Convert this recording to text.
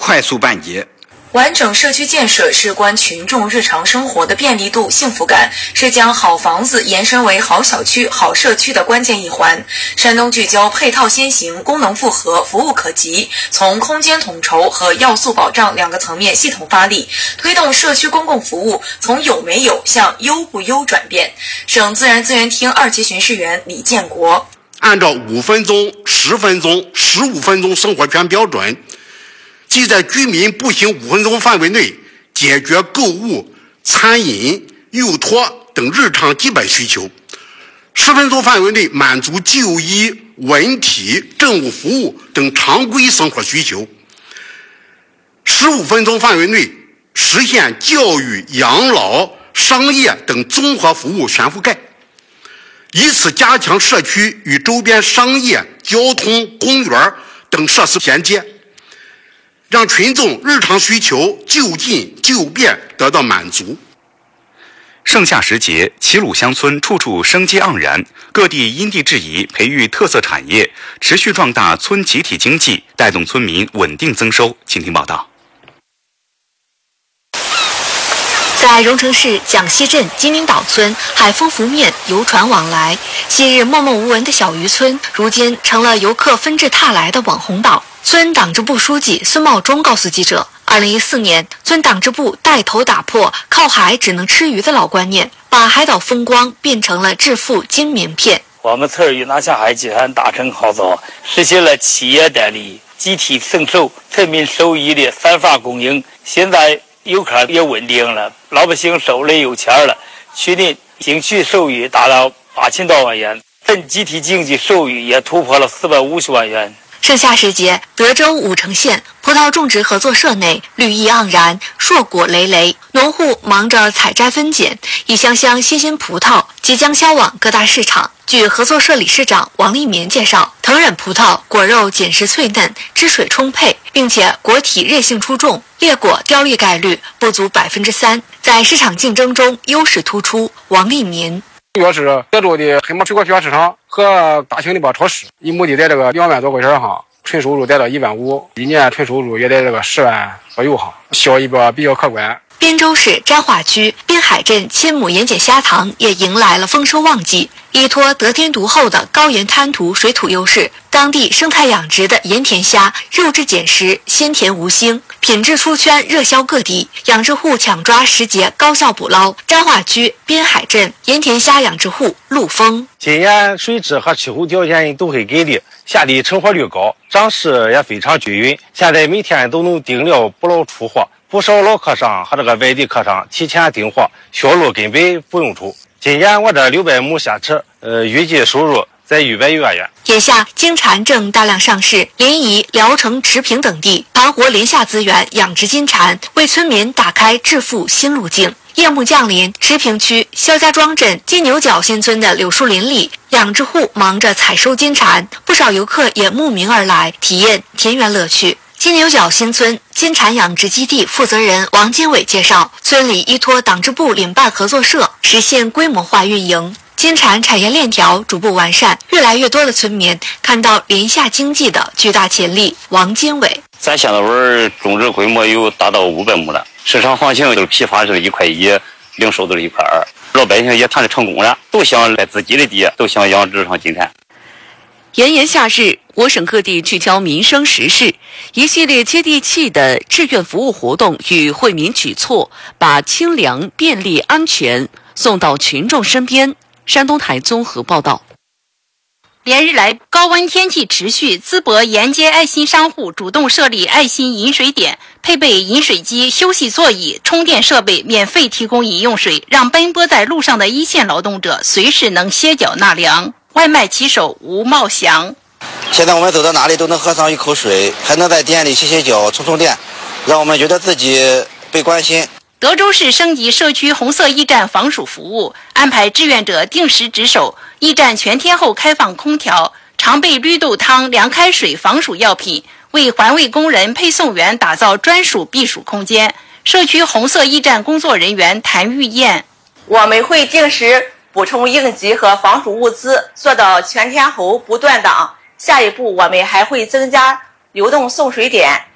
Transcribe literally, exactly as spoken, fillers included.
快速办结。 完整社区建设事关群众日常生活的便利度、幸福感，是将好房子延伸为好小区、好社区的关键一环。山东聚焦配套先行、功能复合、服务可及，从空间统筹和要素保障两个层面系统发力，推动社区公共服务从有没有向优不优转变。省自然资源厅二级巡视员李建国， 按照五分钟、十分钟、十五分钟生活圈标准，即在居民步行五分钟范围内解决购物、餐饮、幼托等日常基本需求；十分钟范围内满足就医、文体、政务服务等常规生活需求；十五分钟范围内实现教育、养老、商业等综合服务全覆盖，以此加强社区与周边商业、交通、公园等设施衔接，让群众日常需求就近就便得到满足。 盛夏时节，齐鲁乡村处处生机盎然，各地因地制宜培育特色产业，持续壮大村集体经济，带动村民稳定增收。请听报道。 在荣成市蒋溪镇金明岛村，海风拂面，游船往来。昔日默默无闻的小渔村，如今成了游客纷至沓来的网红岛。村党支部书记孙茂忠告诉记者，二零一四年，村党支部带头打破靠海只能吃鱼的老观念，把海岛风光变成了致富金名片。 我们村与拿下海集团达成合作，实现了企业代理、集体承受、村民受益的三法共赢。现在游客也稳定了，老百姓手里有钱了，去年景区收益达到八千多万元，镇集体经济收益也突破了四百五十万元。 盛夏时节，德州武城县葡萄种植合作社内绿意盎然，硕果累累，农户忙着采摘分拣，一箱箱新鲜葡萄即将销往各大市场。据合作社理事长王立民介绍，藤忍葡萄果肉紧实脆嫩，汁水充沛，并且果体韧性出众，裂果凋粒概率不足百分之三，在市场竞争中优势突出。王立民。 要是德州的黑马水果批发市场和大型的包超市，一亩地在这个两万多块钱哈，纯收入达到一万五，一年纯收入也在这个十万左右哈，效益吧比较可观。 滨州市沾化区滨海镇千亩盐碱虾塘也迎来了丰收旺季，依托得天独厚的高盐滩涂水土优势，当地生态养殖的盐田虾肉质紧实，鲜甜无腥，品质出圈，热销各地，养殖户抢抓时节高效捕捞。沾化区滨海镇盐田虾养殖户陆丰， 今年水质和气候条件都很给力，虾的成活率高，长势也非常均匀，现在每天都能定料捕捞出货。不少老客商和这个外地客商提前订货，销路根本不用出。今年我这六百亩虾池，呃，预计收入在一百余万元。 眼下，金蝉正大量上市，临沂、聊城、池平等地盘活林下资源养殖金蝉，为村民打开致富新路径。夜幕降临，池平区肖家庄镇金牛角新村的柳树林里，养殖户忙着采收金蝉，不少游客也慕名而来，体验田园乐趣。金牛角新村金蝉养殖基地负责人王金伟介绍，村里依托党支部领办合作社，实现规模化运营，金蝉产业链条逐步完善，越来越多的村民看到林下经济的巨大潜力。王金伟， 咱现在玩种植规模有达到五百亩了，市场行情就是批发是一块一，零售都是一块二，老百姓也谈得成功了，都想在自己的地，都想养殖上金蝉。 炎炎夏日，我省各地聚焦民生时事，一系列接地气的志愿服务活动与惠民举措，把清凉、便利、安全送到群众身边。山东台综合报道。 连日来，高温天气持续，淄博沿街爱心商户主动设立爱心饮水点，配备饮水机、休息座椅、充电设备，免费提供饮用水，让奔波在路上的一线劳动者随时能歇脚纳凉。外卖骑手吴茂祥， 现在我们走到哪里都能喝上一口水，还能在店里歇歇脚、充充电，让我们觉得自己被关心。 德州市升级社区红色驿站防暑服务，安排志愿者定时值守，驿站全天候开放空调，常备绿豆汤、凉开水、防暑药品，为环卫工人、配送员打造专属避暑空间。社区红色驿站工作人员谭玉燕， 我们会定时补充应急和防暑物资，做到全天候不断档。下一步，我们还会增加流动送水点，